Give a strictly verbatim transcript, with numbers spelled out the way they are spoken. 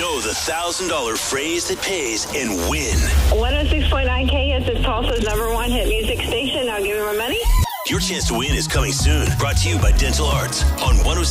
Know the one thousand dollar phrase that pays and win. one oh six point nine K is this Tulsa's number one hit music station. Now give me my money. Your chance to win is coming soon. Brought to you by Dental Arts on one oh six.